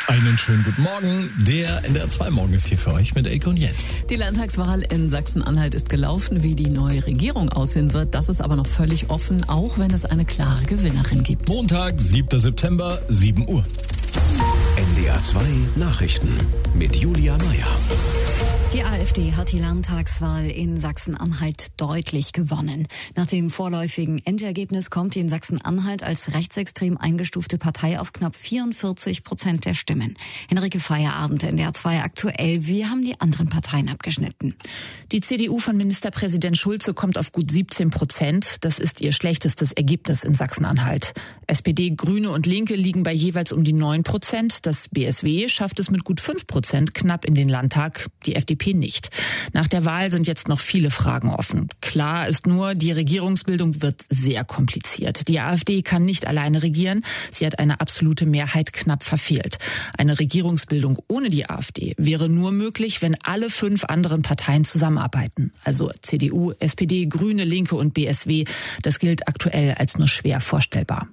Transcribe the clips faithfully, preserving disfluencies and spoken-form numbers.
Einen schönen guten Morgen. Der N D R zwei Morgen ist hier für euch mit Elke und Jens. Die Landtagswahl in Sachsen-Anhalt ist gelaufen. Wie die neue Regierung aussehen wird, das ist aber noch völlig offen, auch wenn es eine klare Gewinnerin gibt. Montag, siebter September, sieben Uhr. N D R zwei Nachrichten mit Julia Meyer. Die AfD hat die Landtagswahl in Sachsen-Anhalt deutlich gewonnen. Nach dem vorläufigen Endergebnis kommt die in Sachsen-Anhalt als rechtsextrem eingestufte Partei auf knapp vierundvierzig Prozent der Stimmen. Henrike Feierabend, N D R zwei aktuell. Wie haben die anderen Parteien abgeschnitten? Die C D U von Ministerpräsident Schulze kommt auf gut siebzehn Prozent. Das ist ihr schlechtestes Ergebnis in Sachsen-Anhalt. S P D, Grüne und Linke liegen bei jeweils um die neun Prozent. Das B S W schafft es mit gut fünf Prozent knapp in den Landtag. Die F D P nicht. Nach der Wahl sind jetzt noch viele Fragen offen. Klar ist nur, die Regierungsbildung wird sehr kompliziert. Die AfD kann nicht alleine regieren. Sie hat eine absolute Mehrheit knapp verfehlt. Eine Regierungsbildung ohne die AfD wäre nur möglich, wenn alle fünf anderen Parteien zusammenarbeiten. Also C D U, S P D, Grüne, Linke und B S W. Das gilt aktuell als nur schwer vorstellbar.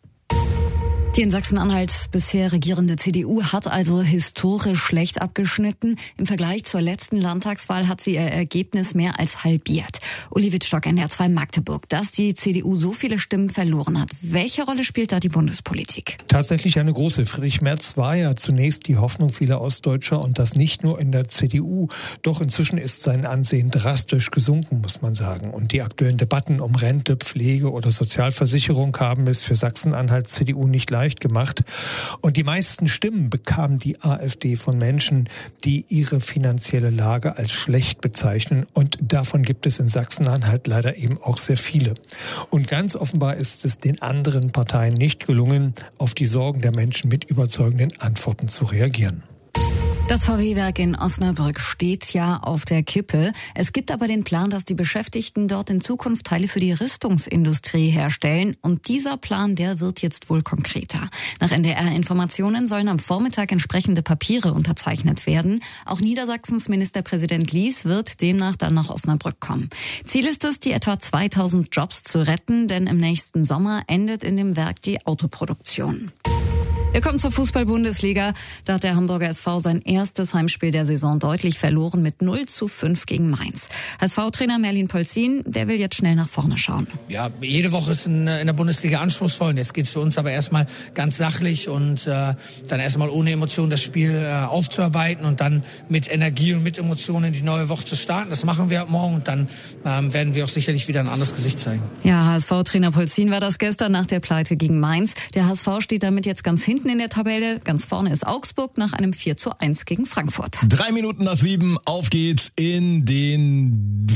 Die in Sachsen-Anhalt bisher regierende C D U hat also historisch schlecht abgeschnitten. Im Vergleich zur letzten Landtagswahl hat sie ihr Ergebnis mehr als halbiert. Uli Wittstock, N D R zwei Magdeburg, dass die C D U so viele Stimmen verloren hat. Welche Rolle spielt da die Bundespolitik? Tatsächlich eine große. Friedrich Merz war ja zunächst die Hoffnung vieler Ostdeutscher und das nicht nur in der C D U. Doch inzwischen ist sein Ansehen drastisch gesunken, muss man sagen. Und die aktuellen Debatten um Rente, Pflege oder Sozialversicherung haben es für Sachsen-Anhalt C D U nicht leicht gemacht. Und die meisten Stimmen bekam die AfD von Menschen, die ihre finanzielle Lage als schlecht bezeichnen. Und davon gibt es in Sachsen-Anhalt leider eben auch sehr viele. Und ganz offenbar ist es den anderen Parteien nicht gelungen, auf die Sorgen der Menschen mit überzeugenden Antworten zu reagieren. Das V W-Werk in Osnabrück steht ja auf der Kippe. Es gibt aber den Plan, dass die Beschäftigten dort in Zukunft Teile für die Rüstungsindustrie herstellen. Und dieser Plan, der wird jetzt wohl konkreter. Nach N D R-Informationen sollen am Vormittag entsprechende Papiere unterzeichnet werden. Auch Niedersachsens Ministerpräsident Lies wird demnach dann nach Osnabrück kommen. Ziel ist es, die etwa zweitausend Jobs zu retten, denn im nächsten Sommer endet in dem Werk die Autoproduktion. Wir kommen zur Fußball-Bundesliga. Da hat der Hamburger S V sein erstes Heimspiel der Saison deutlich verloren mit null zu fünf gegen Mainz. H S V-Trainer Merlin Polzin, der will jetzt schnell nach vorne schauen. Ja, jede Woche ist in, in der Bundesliga anspruchsvoll. Und jetzt geht's für uns aber erstmal ganz sachlich und äh, dann erstmal ohne Emotionen das Spiel äh, aufzuarbeiten und dann mit Energie und mit Emotionen in die neue Woche zu starten. Das machen wir ab morgen und dann ähm, werden wir auch sicherlich wieder ein anderes Gesicht zeigen. Ja, H S V-Trainer Polzin war das gestern nach der Pleite gegen Mainz. Der H S V steht damit jetzt ganz hinten in der Tabelle. Ganz vorne ist Augsburg nach einem vier zu eins gegen Frankfurt. Drei Minuten nach sieben, auf geht's in den...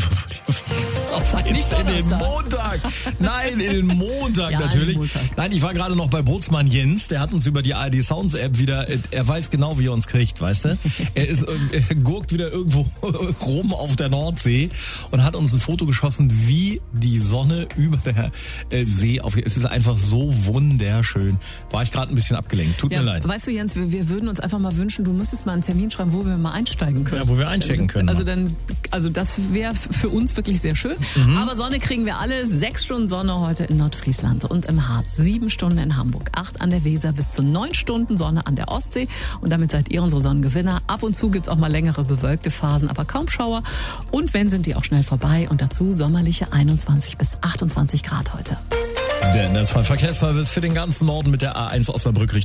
Was soll ich Nicht in den Montag. Nein, in den Montag ja, natürlich. Den Montag. Nein, ich war gerade noch bei Bootsmann Jens. Der hat uns über die A R D Sounds App wieder... Er weiß genau, wie er uns kriegt, weißt du? Er, ist, er gurkt wieder irgendwo rum auf der Nordsee und hat uns ein Foto geschossen, wie die Sonne über der äh, See aufgeht. Es ist einfach so wunderschön. War ich gerade ein bisschen abgelenkt. Tut ja, mir leid. Weißt du, Jens, wir, wir würden uns einfach mal wünschen, du müsstest mal einen Termin schreiben, wo wir mal einsteigen können. Ja, wo wir einchecken können. Also dann, also das wäre für uns wirklich sehr schön. Mhm. Aber Sonne kriegen wir alle. Sechs Stunden Sonne heute in Nordfriesland und im Harz. Sieben Stunden in Hamburg. Acht an der Weser bis zu neun Stunden Sonne an der Ostsee. Und damit seid ihr unsere Sonnengewinner. Ab und zu gibt's auch mal längere bewölkte Phasen, aber kaum Schauer. Und wenn, sind die auch schnell vorbei. Und dazu sommerliche einundzwanzig bis achtundzwanzig Grad heute. Der N D R zwei Verkehrsservice für den ganzen Norden mit der A eins Osnabrück Richtung